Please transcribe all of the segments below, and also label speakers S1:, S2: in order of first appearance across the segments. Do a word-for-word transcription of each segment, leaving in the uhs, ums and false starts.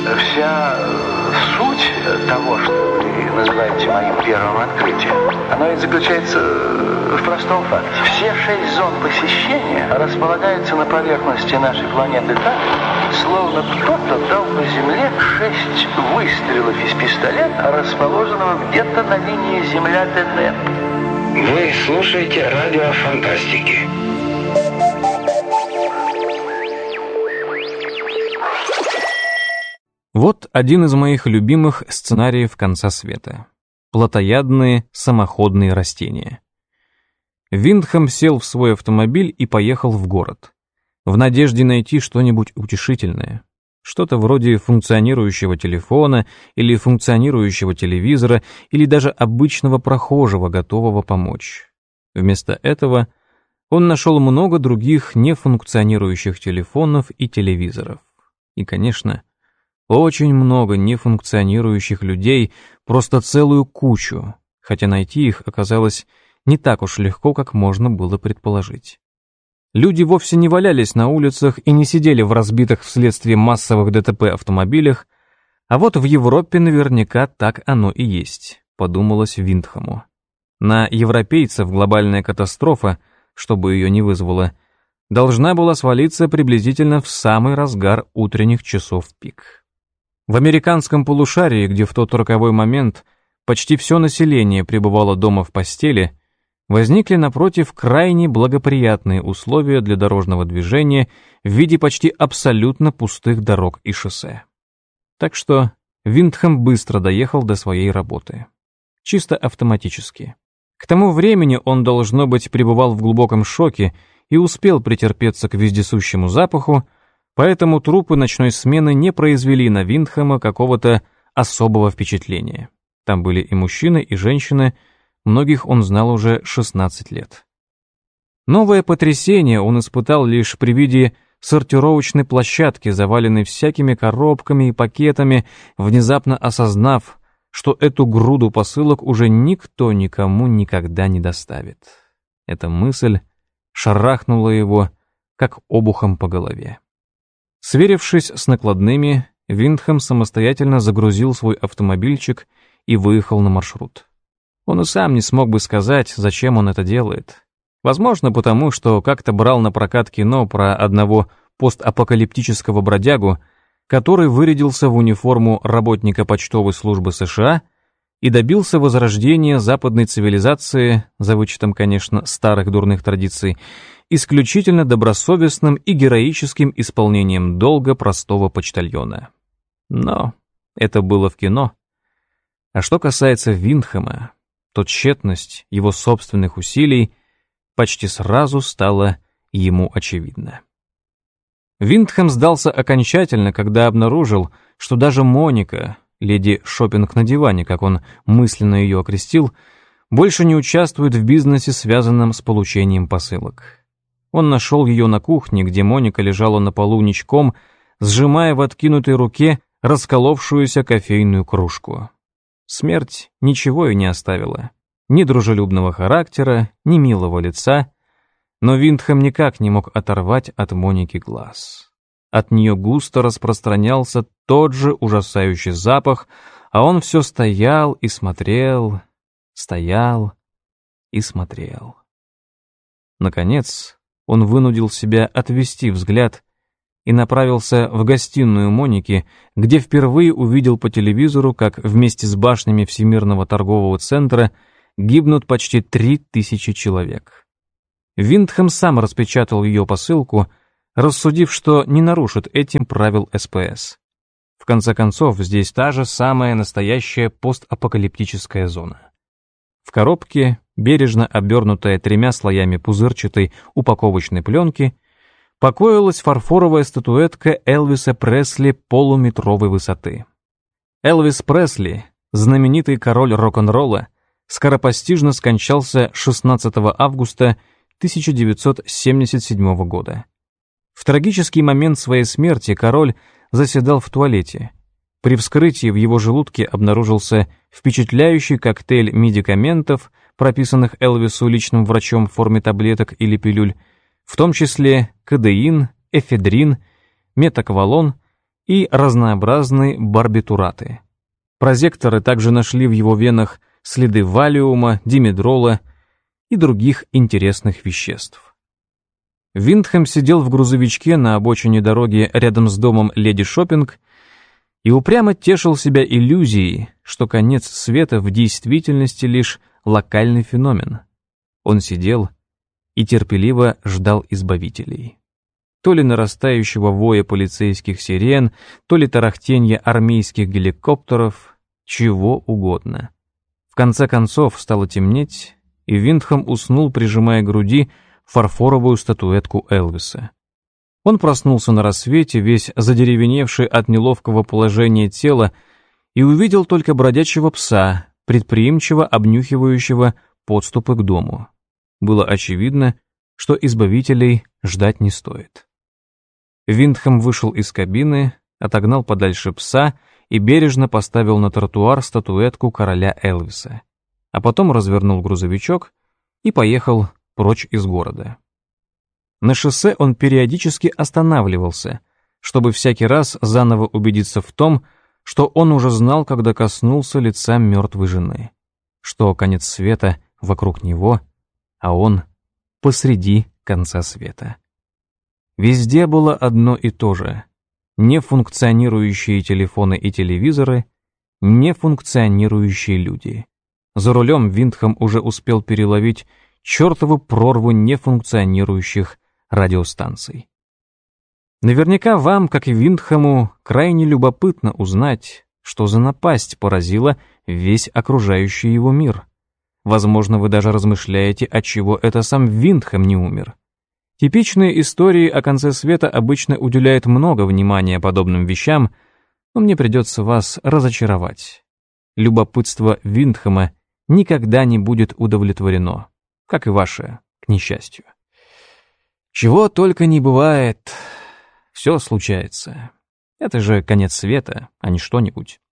S1: Вся суть того, что вы называете моим первым открытием, оно и заключается в простом факте. Все шесть зон посещения располагаются на поверхности нашей планеты так, словно кто-то дал по Земле шесть выстрелов из пистолета, расположенного где-то на линии Земля-ТН.
S2: Вы слушаете радио фантастики.
S3: Вот один из моих любимых сценариев конца света. Плотоядные самоходные растения. Виндхэм сел в свой автомобиль и поехал в город, в надежде найти что-нибудь утешительное. Что-то вроде функционирующего телефона или функционирующего телевизора или даже обычного прохожего, готового помочь. Вместо этого он нашел много других нефункционирующих телефонов и телевизоров. И, конечно, очень много нефункционирующих людей, просто целую кучу, хотя найти их оказалось не так уж легко, как можно было предположить. Люди вовсе не валялись на улицах и не сидели в разбитых вследствие массовых ДТП автомобилях, а вот в Европе наверняка так оно и есть, подумалось Виндхэму. На европейцев глобальная катастрофа, чтобы ее не вызвала, должна была свалиться приблизительно в самый разгар утренних часов пик. В американском полушарии, где в тот роковой момент почти все население пребывало дома в постели, возникли, напротив, крайне благоприятные условия для дорожного движения в виде почти абсолютно пустых дорог и шоссе. Так что Виндхэм быстро доехал до своей работы. Чисто автоматически. К тому времени он, должно быть, пребывал в глубоком шоке и успел претерпеться к вездесущему запаху, поэтому трупы ночной смены не произвели на Виндхэма какого-то особого впечатления. Там были и мужчины, и женщины, многих он знал уже шестнадцать лет. Новое потрясение он испытал лишь при виде сортировочной площадки, заваленной всякими коробками и пакетами, внезапно осознав, что эту груду посылок уже никто никому никогда не доставит. Эта мысль шарахнула его, как обухом по голове. Сверившись с накладными, Виндхэм самостоятельно загрузил свой автомобильчик и выехал на маршрут. Он и сам не смог бы сказать, зачем он это делает. Возможно, потому что как-то брал на прокат кино про одного постапокалиптического бродягу, который вырядился в униформу работника почтовой службы США и добился возрождения западной цивилизации, за вычетом, конечно, старых дурных традиций, исключительно добросовестным и героическим исполнением долга простого почтальона. Но это было в кино. А что касается Виндхэма, то тщетность его собственных усилий почти сразу стала ему очевидна. Виндхэм сдался окончательно, когда обнаружил, что даже Моника, леди шопинг на диване, как он мысленно ее окрестил, больше не участвует в бизнесе, связанном с получением посылок. Он нашел ее на кухне, где Моника лежала на полу ничком, сжимая в откинутой руке расколовшуюся кофейную кружку. Смерть ничего и не оставила. Ни дружелюбного характера, ни милого лица, но Виндхэм никак не мог оторвать от Моники глаз. От нее густо распространялся тот же ужасающий запах, а он все стоял и смотрел, стоял и смотрел. Наконец, он вынудил себя отвести взгляд и направился в гостиную Моники, где впервые увидел по телевизору, как вместе с башнями Всемирного торгового центра гибнут почти три тысячи человек. Виндхэм сам распечатал ее посылку, рассудив, что не нарушит этим правил СПС. В конце концов, здесь та же самая настоящая постапокалиптическая зона. В коробке, бережно обернутая тремя слоями пузырчатой упаковочной пленки, покоилась фарфоровая статуэтка Элвиса Пресли полуметровой высоты. Элвис Пресли, знаменитый король рок-н-ролла, скоропостижно скончался шестнадцатого августа тысяча девятьсот семьдесят седьмого года. В трагический момент своей смерти король заседал в туалете. При вскрытии в его желудке обнаружился впечатляющий коктейль медикаментов, прописанных Элвису личным врачом в форме таблеток или пилюль, в том числе кодеин, эфедрин, метаквалон и разнообразные барбитураты. Прозекторы также нашли в его венах следы валиума, димедрола и других интересных веществ. Виндхэм сидел в грузовичке на обочине дороги рядом с домом леди Шоппинг и упрямо тешил себя иллюзией, что конец света в действительности лишь локальный феномен. Он сидел и терпеливо ждал избавителей. То ли нарастающего воя полицейских сирен, то ли тарахтенья армейских геликоптеров, чего угодно. В конце концов стало темнеть, и Виндхэм уснул, прижимая к груди фарфоровую статуэтку Элвиса. Он проснулся на рассвете, весь задеревеневший от неловкого положения тела, и увидел только бродячего пса, предприимчиво обнюхивающего подступы к дому. Было очевидно, что избавителей ждать не стоит. Виндхэм вышел из кабины, отогнал подальше пса и бережно поставил на тротуар статуэтку короля Элвиса, а потом развернул грузовичок и поехал прочь из города. На шоссе он периодически останавливался, чтобы всякий раз заново убедиться в том, что он уже знал, когда коснулся лица мертвой жены, что конец света вокруг него, а он посреди конца света. Везде было одно и то же: нефункционирующие телефоны и телевизоры, нефункционирующие люди. За рулем Виндхэм уже успел переловить чертову прорву нефункционирующих радиостанций. Наверняка вам, как и Виндхэму, крайне любопытно узнать, что за напасть поразила весь окружающий его мир. Возможно, вы даже размышляете, отчего это сам Виндхэм не умер. Типичные истории о конце света обычно уделяют много внимания подобным вещам, но мне придется вас разочаровать. Любопытство Виндхэма никогда не будет удовлетворено, как и ваше, к несчастью. Чего только не бывает, все случается. Это же конец света, а не что-нибудь.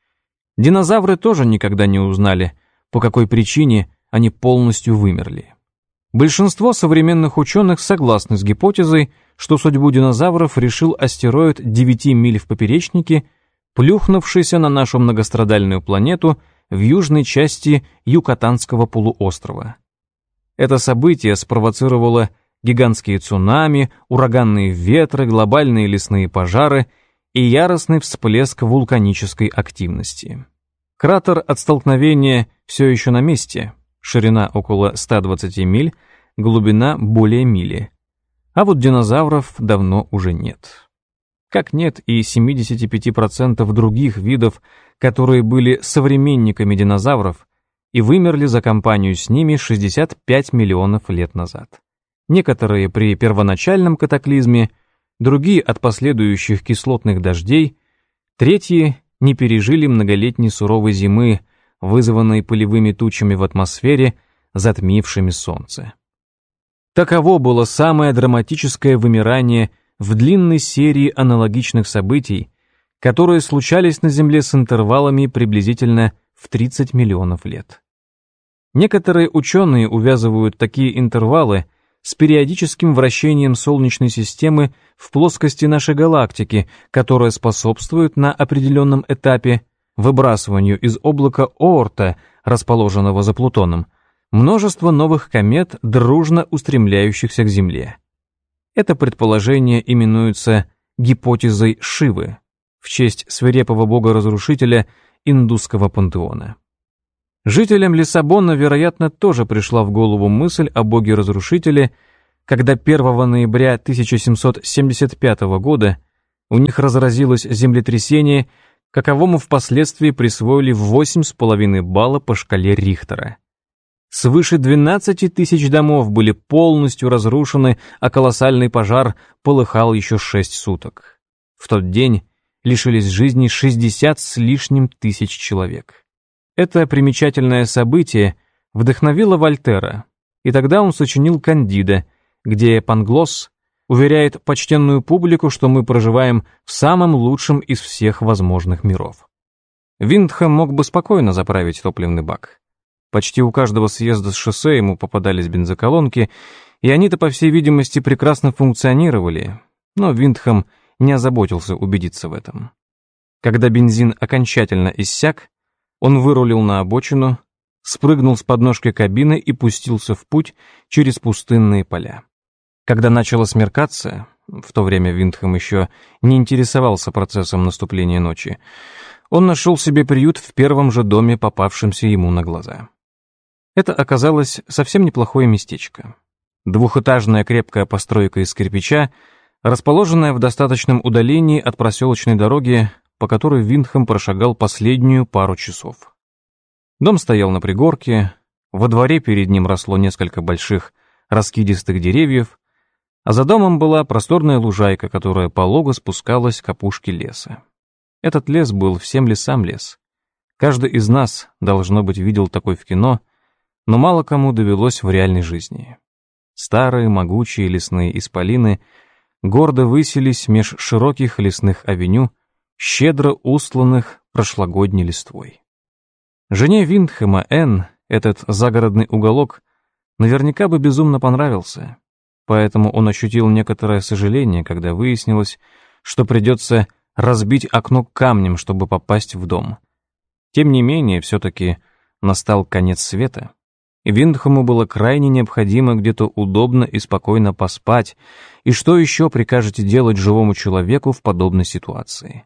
S3: Динозавры тоже никогда не узнали, по какой причине они полностью вымерли. Большинство современных ученых согласны с гипотезой, что судьбу динозавров решил астероид девяти миль в поперечнике, плюхнувшийся на нашу многострадальную планету в южной части Юкатанского полуострова. Это событие спровоцировало гигантские цунами, ураганные ветры, глобальные лесные пожары и яростный всплеск вулканической активности. Кратер от столкновения все еще на месте, ширина около ста двадцати миль, глубина более мили. А вот динозавров давно уже нет. Как нет и семидесяти пяти процентов других видов, которые были современниками динозавров и вымерли за компанию с ними шестьдесят пять миллионов лет назад. Некоторые при первоначальном катаклизме, другие от последующих кислотных дождей, третьи не пережили многолетней суровой зимы, вызванной пылевыми тучами в атмосфере, затмившими Солнце. Таково было самое драматическое вымирание в длинной серии аналогичных событий, которые случались на Земле с интервалами приблизительно в тридцать миллионов лет. Некоторые ученые увязывают такие интервалы с периодическим вращением Солнечной системы в плоскости нашей галактики, которая способствует на определенном этапе выбрасыванию из облака Оорта, расположенного за Плутоном, множество новых комет, дружно устремляющихся к Земле. Это предположение именуется гипотезой Шивы, в честь свирепого бога-разрушителя индусского пантеона. Жителям Лиссабона, вероятно, тоже пришла в голову мысль о боге-разрушителе, когда первого ноября тысяча семьсот семьдесят пятого года у них разразилось землетрясение, каковому впоследствии присвоили восемь с половиной балла по шкале Рихтера. Свыше двенадцати тысяч домов были полностью разрушены, а колоссальный пожар полыхал еще шесть суток. В тот день лишились жизни шестьдесят с лишним тысяч человек. Это примечательное событие вдохновило Вольтера, и тогда он сочинил «Кандида», где Панглосс уверяет почтенную публику, что мы проживаем в самом лучшем из всех возможных миров. Виндхэм мог бы спокойно заправить топливный бак. Почти у каждого съезда с шоссе ему попадались бензоколонки, и они-то, по всей видимости, прекрасно функционировали, но Виндхэм не озаботился убедиться в этом. Когда бензин окончательно иссяк, он вырулил на обочину, спрыгнул с подножки кабины и пустился в путь через пустынные поля. Когда начало смеркаться, в то время Виндхэм еще не интересовался процессом наступления ночи, он нашел себе приют в первом же доме, попавшемся ему на глаза. Это оказалось совсем неплохое местечко. Двухэтажная крепкая постройка из кирпича, расположенная в достаточном удалении от проселочной дороги, по которой Виндхэм прошагал последнюю пару часов. Дом стоял на пригорке, во дворе перед ним росло несколько больших раскидистых деревьев, а за домом была просторная лужайка, которая полого спускалась к опушке леса. Этот лес был всем лесам лес. Каждый из нас, должно быть, видел такой в кино, но мало кому довелось в реальной жизни. Старые могучие лесные исполины гордо высились меж широких лесных авеню, щедро устланных прошлогодней листвой. Жене Виндхэма, Энн, этот загородный уголок наверняка бы безумно понравился, поэтому он ощутил некоторое сожаление, когда выяснилось, что придется разбить окно камнем, чтобы попасть в дом. Тем не менее, все-таки настал конец света, и Виндхэму было крайне необходимо где-то удобно и спокойно поспать, и что еще прикажете делать живому человеку в подобной ситуации?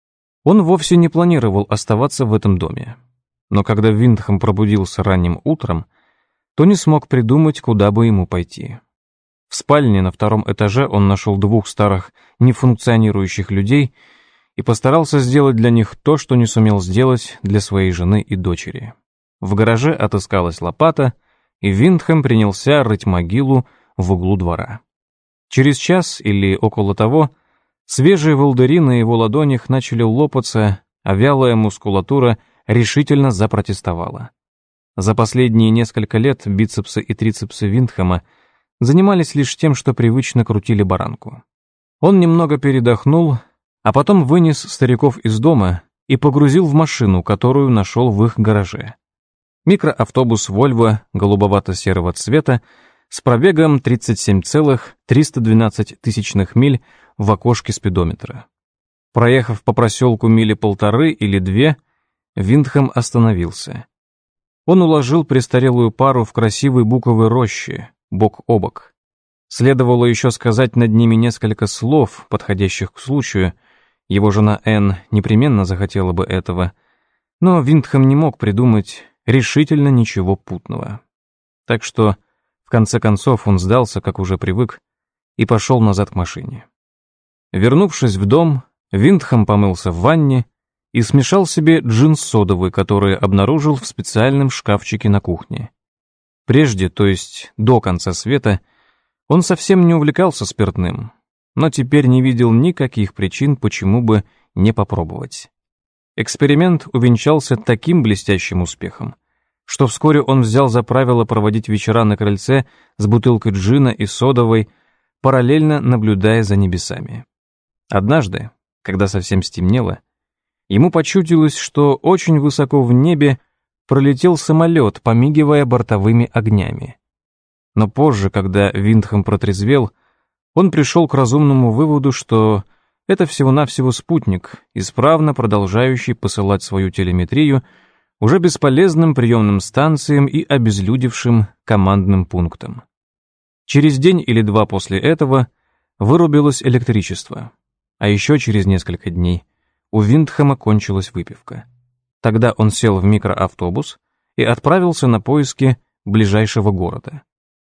S3: Он вовсе не планировал оставаться в этом доме, но когда Виндхэм пробудился ранним утром, то не смог придумать, куда бы ему пойти. В спальне на втором этаже он нашел двух старых нефункционирующих людей и постарался сделать для них то, что не сумел сделать для своей жены и дочери. В гараже отыскалась лопата, и Виндхэм принялся рыть могилу в углу двора. Через час или около того свежие волдыри на его ладонях начали лопаться, а вялая мускулатура решительно запротестовала. За последние несколько лет бицепсы и трицепсы Виндхэма занимались лишь тем, что привычно крутили баранку. Он немного передохнул, а потом вынес стариков из дома и погрузил в машину, которую нашел в их гараже. Микроавтобус Volvo голубовато-серого цвета с пробегом тридцать семь целых триста двенадцать тысячных миль в окошке спидометра. Проехав по проселку мили полторы или две, Виндхэм остановился. Он уложил престарелую пару в красивой буковой роще, бок о бок. Следовало еще сказать над ними несколько слов, подходящих к случаю. Его жена Энн непременно захотела бы этого, но Виндхэм не мог придумать решительно ничего путного. Так что, в конце концов, он сдался, как уже привык, и пошел назад к машине. Вернувшись в дом, Виндхэм помылся в ванне и смешал себе джин содовый, который обнаружил в специальном шкафчике на кухне. Прежде, то есть до конца света, он совсем не увлекался спиртным, но теперь не видел никаких причин, почему бы не попробовать. Эксперимент увенчался таким блестящим успехом, что вскоре он взял за правило проводить вечера на крыльце с бутылкой джина и содовой, параллельно наблюдая за небесами. Однажды, когда совсем стемнело, ему почудилось, что очень высоко в небе пролетел самолет, помигивая бортовыми огнями. Но позже, когда Виндхэм протрезвел, он пришел к разумному выводу, что это всего-навсего спутник, исправно продолжающий посылать свою телеметрию уже бесполезным приемным станциям и обезлюдевшим командным пунктам. Через день или два после этого вырубилось электричество, а еще через несколько дней у Виндхэма кончилась выпивка. Тогда он сел в микроавтобус и отправился на поиски ближайшего города.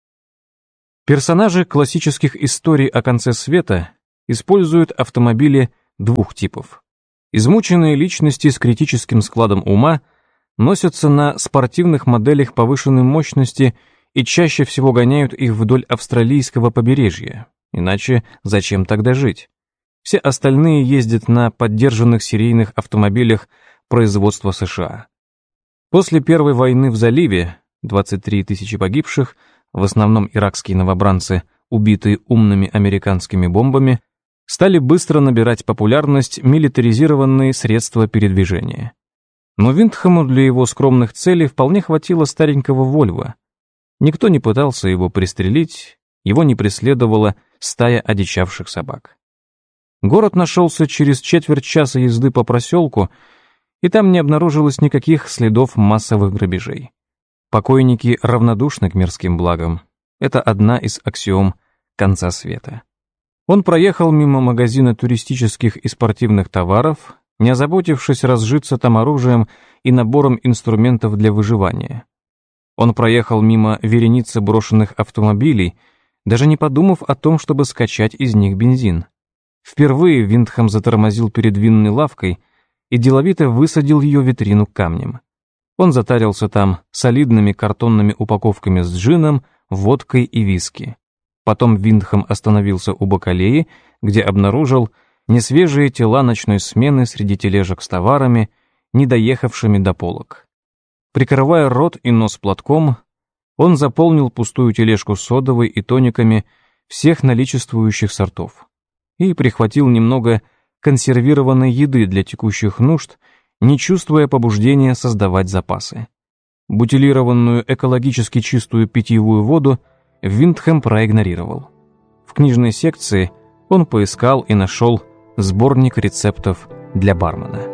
S3: Персонажи классических историй о конце света используют автомобили двух типов. Измученные личности с критическим складом ума носятся на спортивных моделях повышенной мощности и чаще всего гоняют их вдоль австралийского побережья. Иначе зачем тогда жить? Все остальные ездят на поддержанных серийных автомобилях производства США. После Первой войны в заливе, двадцать три тысячи погибших, в основном иракские новобранцы, убитые умными американскими бомбами, стали быстро набирать популярность милитаризированные средства передвижения. Но Виндхэму для его скромных целей вполне хватило старенького Volvo. Никто не пытался его пристрелить, его не преследовала стая одичавших собак. Город нашелся через четверть часа езды по проселку, и там не обнаружилось никаких следов массовых грабежей. Покойники равнодушны к мирским благам. Это одна из аксиом конца света. Он проехал мимо магазина туристических и спортивных товаров, не озаботившись разжиться там оружием и набором инструментов для выживания. Он проехал мимо вереницы брошенных автомобилей, даже не подумав о том, чтобы скачать из них бензин. Впервые Виндхэм затормозил перед винной лавкой и деловито высадил ее витрину камнем. Он затарился там солидными картонными упаковками с джином, водкой и виски. Потом Виндхэм остановился у бакалеи, где обнаружил несвежие тела ночной смены среди тележек с товарами, не доехавшими до полок. Прикрывая рот и нос платком, он заполнил пустую тележку содовой и тониками всех наличествующих сортов и прихватил немного консервированной еды для текущих нужд, не чувствуя побуждения создавать запасы. Бутилированную экологически чистую питьевую воду Виндхэм проигнорировал. В книжной секции он поискал и нашел сборник рецептов для бармена.